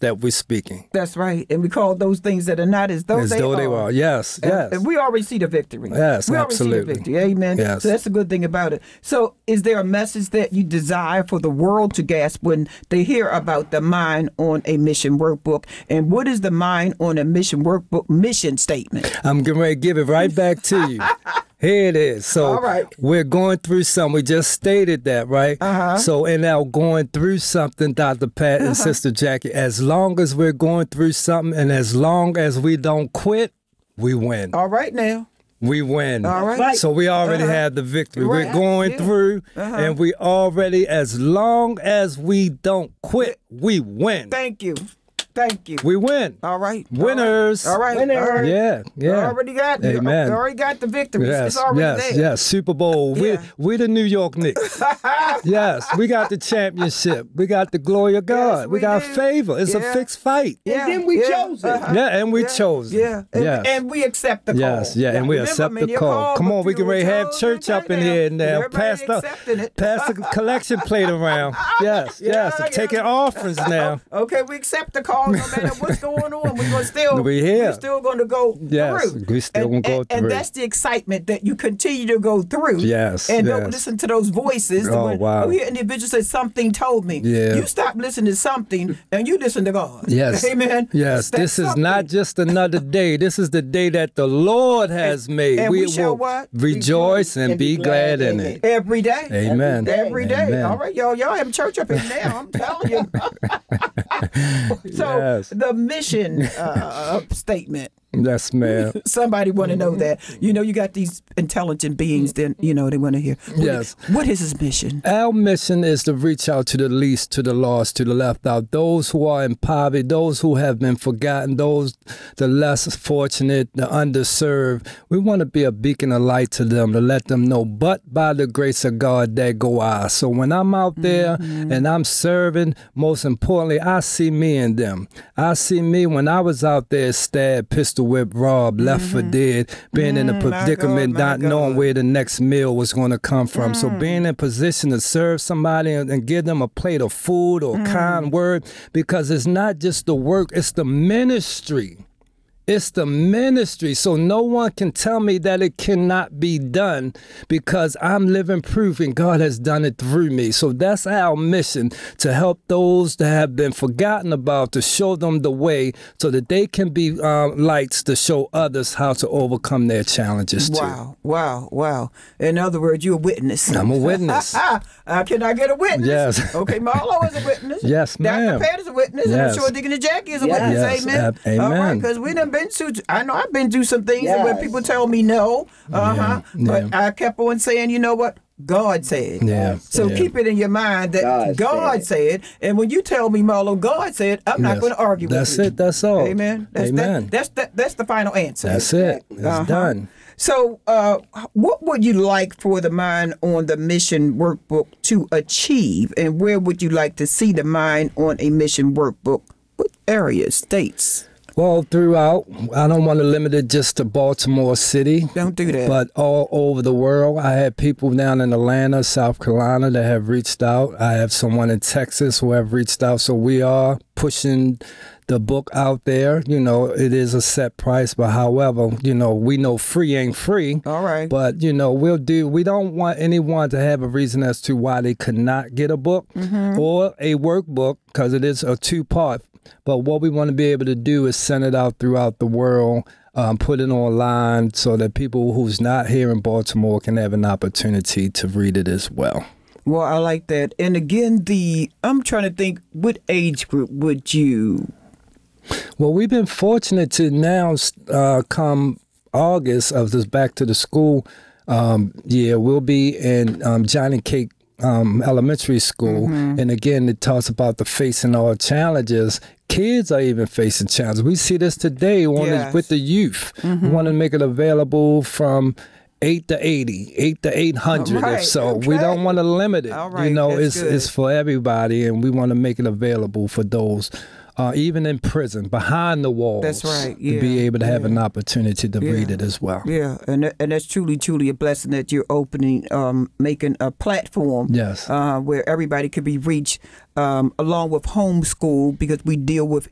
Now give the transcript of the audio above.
that we're speaking. That's right. And we call those things that are not as though they are. Yes, yes. And we already see the victory. Yes, we absolutely. already see the victory. Amen. Yes. So that's the good thing about it. So is there a message that you desire for the world to grasp when they hear about the Mind on a Mission workbook? And what is the Mind on a Mission workbook mission statement? I'm getting ready to give it right back to you. Here it is. So All right. We're going through something. We just stated that, right? Uh-huh. So in our going through something, Dr. Pat and Sister Jackie, as long as we're going through something and as long as we don't quit, we win. All right now. We win. All right. So we already had the victory. Right. We're going Yeah. through, and we already, as long as we don't quit, we win. Thank you. Thank you. We win. All right. Winners. All right. Winners. All right. Yeah, yeah. Already got Amen. You already got the victory. Yes, It's already yes, there. yes. Super Bowl. Yeah. We the New York Knicks. Yes, we got the championship. We got the glory of God. Yes, we we got do. favor. It's a Yeah. fixed fight. Yeah. And then we chose it. Yeah, and we chose it. Yeah. And, Yes. and we accept the call. Yes, yeah, and we Remember, accept man, the your call. Come on, we can ready to have chose church it up in right here now. Everybody accepting it. Pass the collection plate around. Yes, yes, Yeah. taking offerings now. Okay, we accept the call no matter what's going on. We're gonna still We here. We're still going to go Yes, through. we still gonna go And through. that's the excitement that you continue to go through. Yes, And yes. don't listen to those voices. Oh, when wow. we hear individuals say something told me. Yeah. You stop listening to something and you listen to God. Yes. Amen. Yes. That's This is something. not just another day. This is the day that the Lord has made. and we shall will what? rejoice and be glad in it. Every day. Amen. Every day. Amen. All right, y'all have church up in now. I'm telling you. So Yes. the mission statement. Yes, ma'am. Somebody want to know that. You know, you got these intelligent beings. Then they want to hear. Yes. What is his mission? Our mission is to reach out to the least, to the lost, to the left out, those who are in poverty, those who have been forgotten, those the less fortunate, the underserved. We want to be a beacon of light to them, to let them know, but by the grace of God, there go I. So when I'm out there and I'm serving, most importantly, I see me in them. I see me when I was out there stabbed, pistol whipped, robbed, left for dead, being in a predicament, my not God. knowing where the next meal was going to come from. So being in position to serve somebody and give them a plate of food or a kind word, because it's not just the work, it's the ministry. It's the ministry. So no one can tell me that it cannot be done because I'm living proof and God has done it through me. So that's our mission, to help those that have been forgotten about, to show them the way so that they can be lights to show others how to overcome their challenges too. Wow. In other words, you're a witness. I'm a witness. Can I get a witness? Yes. Okay, Marlo is a witness. Yes, ma'am. Dr. Pat is a witness. And I'm Yes. sure Deacon Jackie is a Yes. witness. Yes. Amen. All right, Amen. because we done been through. I know I've been through some things and when Yes. people tell me no, Yeah. but I kept on saying, you know what? God said. Yeah. So Yeah. keep it in your mind that God said. And when you tell me, Marlo, God said, I'm not Yes. going to argue That's with you. it. That's all. Amen. Amen. That's the final answer. That's it. It's done. So, what would you like for the Mind on the Mission workbook to achieve, and where would you like to see the Mind on a Mission workbook? What areas, states? Well, throughout, I don't want to limit it just to Baltimore City. Don't do that. But all over the world. I had people down in Atlanta, South Carolina that have reached out. I have someone in Texas who have reached out. So we are pushing the book out there. You know, it is a set price, but however, we know free ain't free. All right. But, we don't want anyone to have a reason as to why they could not get a book or a workbook, because it is a two-part. But what we want to be able to do is send it out throughout the world, put it online so that people who's not here in Baltimore can have an opportunity to read it as well. Well, I like that. And again, I'm trying to think, what age group would you? Well, we've been fortunate to now come August of this back to the school year, we'll be in Johnny Cake Elementary School. And again, it talks about the facing all challenges. Kids are even facing challenges. We see this today with the youth. We want to make it available from 8 to 80, 8 to 800 Right, if so. okay. We don't want to limit it. All right, that's it's for everybody, and we want to make it available for those even in prison, behind the walls. That's right, To be yeah, able to have yeah. an opportunity to read Yeah. it as well. Yeah, and that's truly a blessing that you're opening, making a platform Yes. where everybody could be reached, along with homeschool, because we deal with